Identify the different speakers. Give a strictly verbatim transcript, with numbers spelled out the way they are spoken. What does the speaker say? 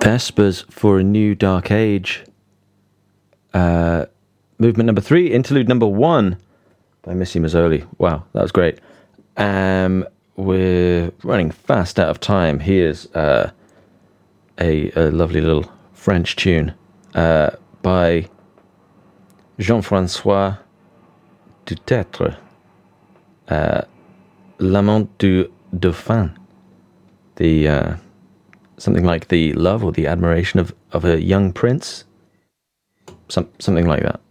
Speaker 1: Vespers for a New Dark Age. Uh, movement number three, interlude number one by Missy Mazzoli. Wow, that was great. Um, we're running fast out of time. Here's uh, a, a lovely little French tune uh, by Jean-François Dutetre, uh, L'Amant du Dauphin. The uh, something like the love or the admiration of, of a young prince. Some, something like that.